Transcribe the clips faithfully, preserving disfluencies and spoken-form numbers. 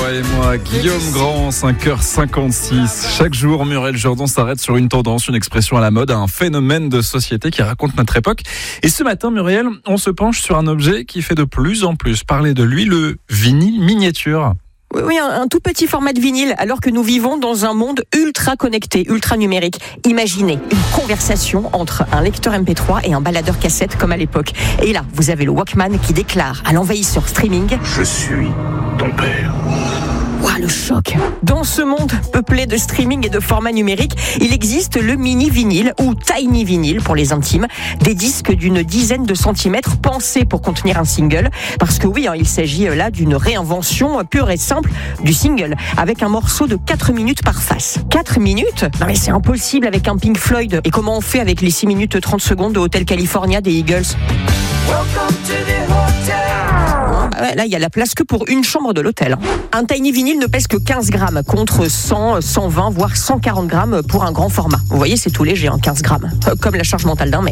toi et moi, Guillaume Grand, cinq heures cinquante-six. Chaque jour, Muriel Jourdan s'arrête sur une tendance, une expression à la mode, un phénomène de société qui raconte notre époque. Et ce matin, Muriel, on se penche sur un objet qui fait de plus en plus parler de lui, le vinyle miniature. Oui, oui, un, un tout petit format de vinyle, alors que nous vivons dans un monde ultra connecté, ultra numérique. Imaginez une conversation entre un lecteur M P trois et un baladeur cassette comme à l'époque. Et là, vous avez le Walkman qui déclare à l'envahisseur streaming « Je suis ton père ». Ouah, le choc. Dans ce monde peuplé de streaming et de formats numériques, il existe le mini vinyle ou tiny vinyle pour les intimes, des disques d'une dizaine de centimètres pensés pour contenir un single. Parce que oui, hein, il s'agit là d'une réinvention pure et simple du single, avec un morceau de quatre minutes par face. quatre minutes ? Non mais c'est impossible avec un Pink Floyd. Et comment on fait avec les six minutes trente secondes de Hotel California des Eagles ? Welcome to the hotel. Là, il y a la place que pour une chambre de l'hôtel. Un tiny vinyle ne pèse que quinze grammes contre cent, cent vingt, voire cent quarante grammes pour un grand format. Vous voyez, c'est tout léger, hein, quinze grammes. Comme la charge mentale d'un mec.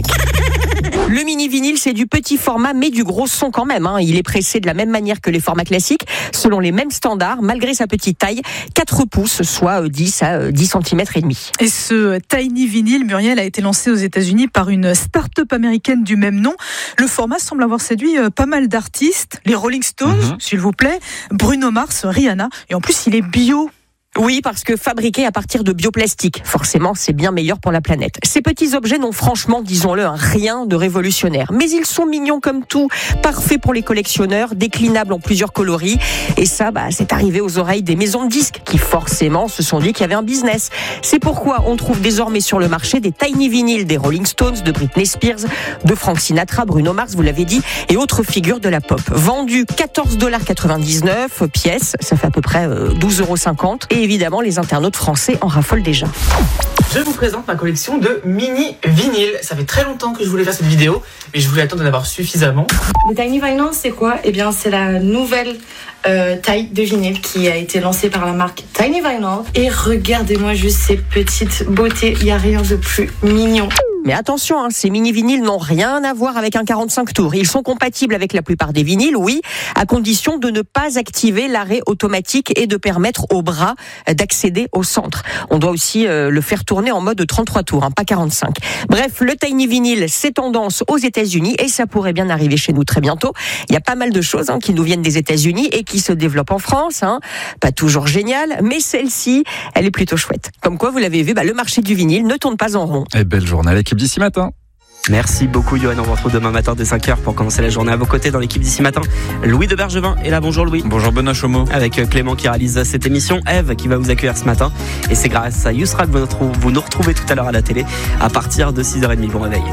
Le mini vinyle, c'est du petit format, mais du gros son quand même. Hein. Il est pressé de la même manière que les formats classiques, selon les mêmes standards, malgré sa petite taille, quatre pouces, soit dix à dix centimètres et demi. Et ce tiny vinyle, Muriel, a été lancé aux États-Unis par une start-up américaine du même nom. Le format semble avoir séduit pas mal d'artistes, les Rolling Stones, mmh. s'il vous plaît, Bruno Mars, Rihanna, et en plus il est bio. Oui, parce que fabriqué à partir de bioplastique, forcément, c'est bien meilleur pour la planète. Ces petits objets n'ont franchement, disons-le, rien de révolutionnaire. Mais ils sont mignons comme tout, parfaits pour les collectionneurs, déclinables en plusieurs coloris. Et ça, bah, c'est arrivé aux oreilles des maisons de disques qui, forcément, se sont dit qu'il y avait un business. C'est pourquoi on trouve désormais sur le marché des tiny vinyles des Rolling Stones, de Britney Spears, de Frank Sinatra, Bruno Mars, vous l'avez dit, et autres figures de la pop. Vendus quatorze dollars quatre-vingt-dix-neuf pièces, ça fait à peu près douze euros cinquante. Et évidemment, les internautes français en raffolent déjà. Je vous présente ma collection de mini vinyles. Ça fait très longtemps que je voulais faire cette vidéo, mais je voulais attendre d'en avoir suffisamment. Le Tiny Vinyl, c'est quoi ? Eh bien, c'est la nouvelle euh, taille de vinyle qui a été lancée par la marque Tiny Vinyl. Et regardez-moi juste ces petites beautés. Il n'y a rien de plus mignon. Mais attention, hein, ces mini-vinyles n'ont rien à voir avec un quarante-cinq tours. Ils sont compatibles avec la plupart des vinyles, oui, à condition de ne pas activer l'arrêt automatique et de permettre au bras d'accéder au centre. On doit aussi euh, le faire tourner en mode trente-trois tours, hein, pas quarante-cinq. Bref, le tiny vinyle, c'est tendance aux États-Unis et ça pourrait bien arriver chez nous très bientôt. Il y a pas mal de choses hein, qui nous viennent des États-Unis et qui se développent en France. Hein. Pas toujours génial, mais celle-ci, elle est plutôt chouette. Comme quoi, vous l'avez vu, bah, le marché du vinyle ne tourne pas en rond. Et belle journée à l'équipe d'ici matin. Merci beaucoup Yoann, on vous retrouve demain matin dès cinq heures pour commencer la journée à vos côtés dans l'équipe d'ici matin. Louis de Bergevin est là, bonjour Louis. Bonjour Benoît Chomeau. Avec Clément qui réalise cette émission, Eve qui va vous accueillir ce matin. Et c'est grâce à Yousra que vous nous retrouvez tout à l'heure à la télé à partir de six heures trente. Bon réveil.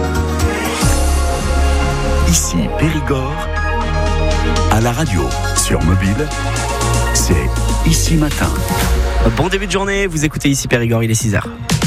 Ici Périgord, à la radio, sur mobile, c'est Ici Matin. Bon début de journée, vous écoutez Ici Périgord, il est six heures.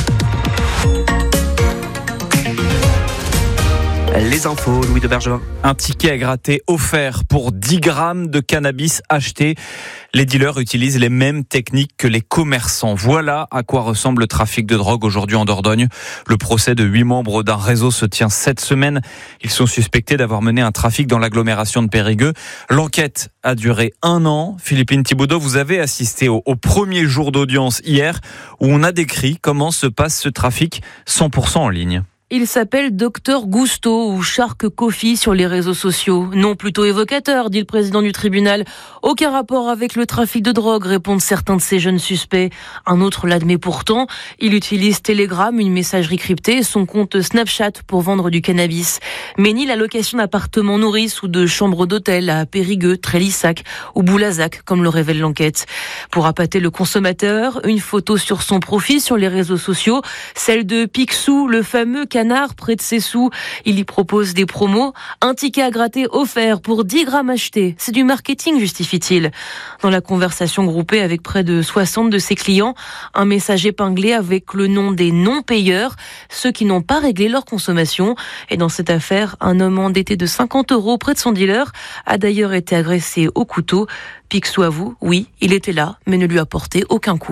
Les infos, Louis de Bergevin. Un ticket à gratter offert pour dix grammes de cannabis acheté. Les dealers utilisent les mêmes techniques que les commerçants. Voilà à quoi ressemble le trafic de drogue aujourd'hui en Dordogne. Le procès de huit membres d'un réseau se tient cette semaine. Ils sont suspectés d'avoir mené un trafic dans l'agglomération de Périgueux. L'enquête a duré un an. Philippine Thibaudot, vous avez assisté au, au premier jour d'audience hier où on a décrit comment se passe ce trafic cent pour cent en ligne. Il s'appelle Docteur Gusto ou Shark Coffee sur les réseaux sociaux. Nom plutôt évocateur, dit le président du tribunal. Aucun rapport avec le trafic de drogue, répondent certains de ces jeunes suspects. Un autre l'admet pourtant. Il utilise Telegram, une messagerie cryptée, et son compte Snapchat pour vendre du cannabis. Mais ni la location d'appartements nourrices ou de chambres d'hôtel à Périgueux, Trélissac ou Boulazac, comme le révèle l'enquête. Pour appâter le consommateur, une photo sur son profil sur les réseaux sociaux, celle de Picsou, le fameux canard près de ses sous. Il y propose des promos. Un ticket à gratter offert pour dix grammes achetés. C'est du marketing, justifie-t-il. Dans la conversation groupée avec près de soixante de ses clients, un message épinglé avec le nom des non-payeurs, ceux qui n'ont pas réglé leur consommation. Et dans cette affaire, un homme endetté de cinquante euros près de son dealer a d'ailleurs été agressé au couteau. Picsou avoue, oui, il était là, mais ne lui a porté aucun coup.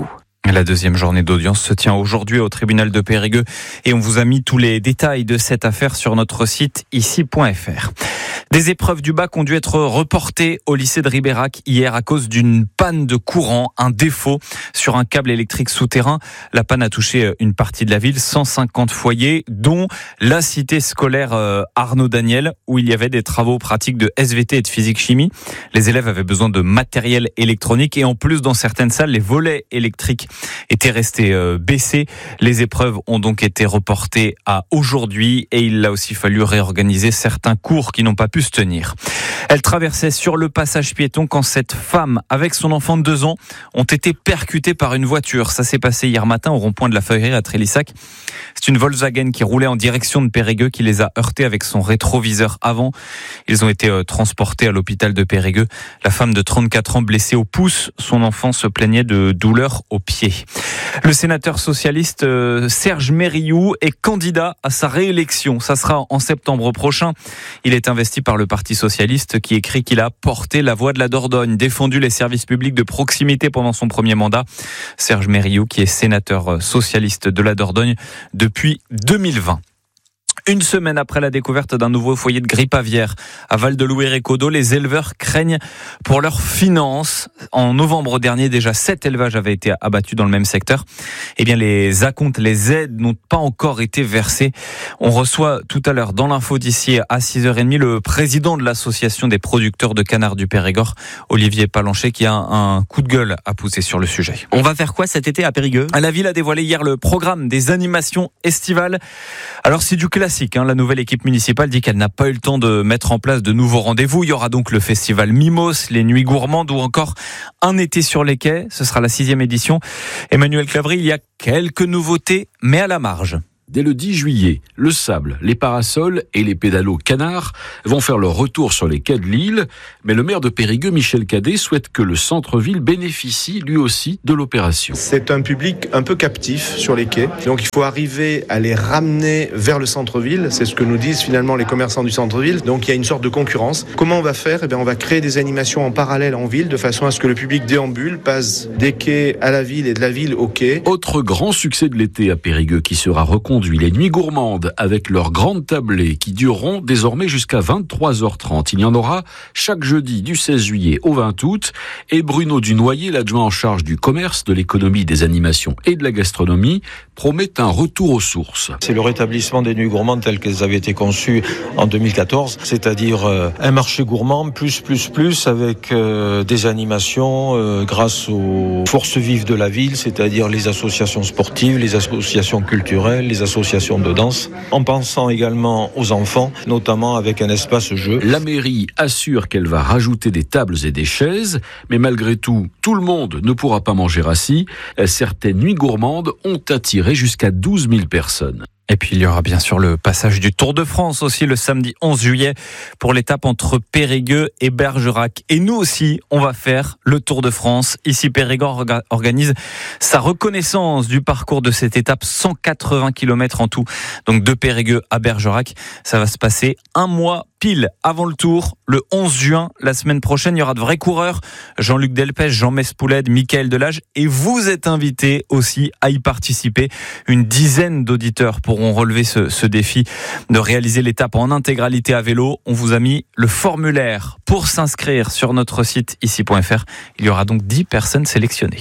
La deuxième journée d'audience se tient aujourd'hui au tribunal de Périgueux et on vous a mis tous les détails de cette affaire sur notre site ici point f r. Des épreuves du bac ont dû être reportées au lycée de Ribérac hier à cause d'une panne de courant, un défaut sur un câble électrique souterrain. La panne a touché une partie de la ville, cent cinquante foyers, dont la cité scolaire Arnaud Daniel, où il y avait des travaux pratiques de S V T et de physique-chimie. Les élèves avaient besoin de matériel électronique et en plus, dans certaines salles, les volets électriques étaient restés euh, baissés. Les épreuves ont donc été reportées à aujourd'hui et il a aussi fallu réorganiser certains cours qui n'ont pas pu se tenir. Elle traversait sur le passage piéton quand cette femme avec son enfant de deux ans ont été percutées par une voiture. Ça s'est passé hier matin au rond-point de la Feuillerie à Trélissac. C'est une Volkswagen qui roulait en direction de Périgueux qui les a heurtés avec son rétroviseur avant. Ils ont été euh, transportés à l'hôpital de Périgueux. La femme de trente-quatre ans blessée au pouce, son enfant se plaignait de douleurs au pied. Le sénateur socialiste euh, Serge Mériou est candidat à sa réélection. Ça sera en septembre prochain. Il est investi par le Parti socialiste qui écrit qu'il a porté la voix de la Dordogne, défendu les services publics de proximité pendant son premier mandat. Serge Mériou qui est sénateur socialiste de la Dordogne depuis deux mille vingt. Une semaine après la découverte d'un nouveau foyer de grippe aviaire à Val-de-Louis-Récodo, les éleveurs craignent pour leurs finances. En novembre dernier, déjà sept élevages avaient été abattus dans le même secteur. Eh bien, les acomptes, les aides n'ont pas encore été versées. On reçoit tout à l'heure dans l'info d'ici à six heures trente le président de l'association des producteurs de canards du Périgord, Olivier Palancher, qui a un coup de gueule à pousser sur le sujet. On va faire quoi cet été à Périgueux ? La ville a dévoilé hier le programme des animations estivales. Alors, c'est du classique. La nouvelle équipe municipale dit qu'elle n'a pas eu le temps de mettre en place de nouveaux rendez-vous. Il y aura donc le festival Mimos, les Nuits Gourmandes ou encore un été sur les quais. Ce sera la sixième édition. Emmanuel Clavry, il y a quelques nouveautés, mais à la marge. Dès le dix juillet, le sable, les parasols et les pédalos canards vont faire leur retour sur les quais de l'île. Mais le maire de Périgueux, Michel Cadet, souhaite que le centre-ville bénéficie lui aussi de l'opération. C'est un public un peu captif sur les quais. Donc il faut arriver à les ramener vers le centre-ville. C'est ce que nous disent finalement les commerçants du centre-ville. Donc il y a une sorte de concurrence. Comment on va faire ? Eh bien, on va créer des animations en parallèle en ville de façon à ce que le public déambule, passe des quais à la ville et de la ville au quai. Autre grand succès de l'été à Périgueux qui sera reconduit. Les Nuits Gourmandes avec leurs grandes tablées qui dureront désormais jusqu'à vingt-trois heures trente. Il y en aura chaque jeudi du seize juillet au vingt août et Bruno Dunoyer, l'adjoint en charge du commerce, de l'économie, des animations et de la gastronomie, promet un retour aux sources. C'est le rétablissement des Nuits Gourmandes telles qu'elles avaient été conçues en deux mille quatorze, c'est-à-dire euh, un marché gourmand plus plus plus avec euh, des animations euh, grâce aux forces vives de la ville, c'est-à-dire les associations sportives, les associations culturelles, les associations de danse, en pensant également aux enfants, notamment avec un espace jeu. La mairie assure qu'elle va rajouter des tables et des chaises, mais malgré tout, tout le monde ne pourra pas manger assis. Certaines Nuits Gourmandes ont attiré jusqu'à douze mille personnes. Et puis il y aura bien sûr le passage du Tour de France aussi le samedi onze juillet pour l'étape entre Périgueux et Bergerac. Et nous aussi, on va faire le Tour de France. Ici, Périgord organise sa reconnaissance du parcours de cette étape, cent quatre-vingts kilomètres en tout. Donc de Périgueux à Bergerac, ça va se passer un mois pile avant le Tour, le onze juin. La semaine prochaine, il y aura de vrais coureurs. Jean-Luc Delpech, Jean Mespouled, Michael Delage. Et vous êtes invités aussi à y participer. Une dizaine d'auditeurs pourront relever ce, ce défi de réaliser l'étape en intégralité à vélo. On vous a mis le formulaire pour s'inscrire sur notre site ici point f r. Il y aura donc dix personnes sélectionnées.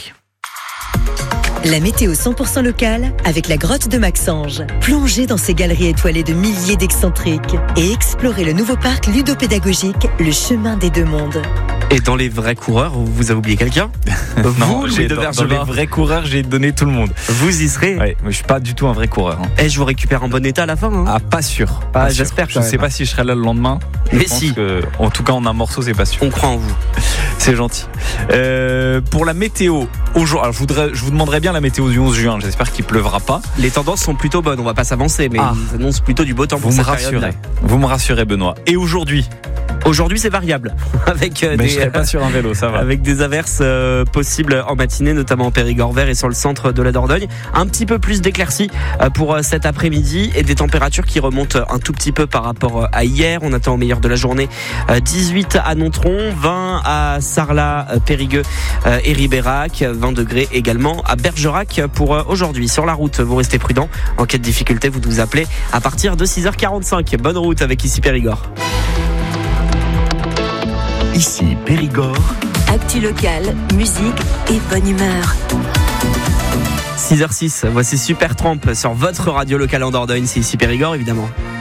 La météo cent pour cent locale avec la grotte de Maxange. Plongez dans ces galeries étoilées de milliers d'excentriques et explorez le nouveau parc ludopédagogique, le chemin des deux mondes. Et dans les vrais coureurs, vous avez oublié quelqu'un ? Non, j'ai dans, dans les vrais coureurs, j'ai donné tout le monde. Vous y serez ? Ouais, mais je suis pas du tout un vrai coureur. Hein. Et je vous récupère en bon état à la fin hein. Ah, pas sûr. Pas ah, sûr. J'espère. Je ne sais pas si je serai là le lendemain. Je mais pense si. Que, en tout cas, on a un morceau, c'est pas sûr. On croit en vous. C'est gentil. Euh, pour la météo, aujourd'hui, alors je voudrais, je vous demanderais bien la météo du onze juin. J'espère qu'il pleuvra pas. Les tendances sont plutôt bonnes. On va pas s'avancer, mais ah. ils annoncent plutôt du beau temps. Vous pour me cette rassurez. période-là. Vous me rassurez, Benoît. Et aujourd'hui, Aujourd'hui, c'est variable. Avec euh, Mais des, je serais pas sur un vélo, ça va. Avec des averses euh, possibles en matinée, notamment en Périgord vert et sur le centre de la Dordogne. Un petit peu plus d'éclaircies euh, pour euh, cet après-midi et des températures qui remontent un tout petit peu par rapport à hier. On attend au meilleur de la journée euh, dix-huit à Nontron, vingt à Sarlat, euh, Périgueux euh, et Ribérac, vingt degrés également à Bergerac pour euh, aujourd'hui. Sur la route, vous restez prudents. En cas de difficulté, vous nous appelez à partir de six heures quarante-cinq. Bonne route avec Ici Périgord. Ici Périgord. Actu locale, musique et bonne humeur. six heures six, voici Supertramp sur votre radio locale en Dordogne. C'est Ici Périgord, évidemment.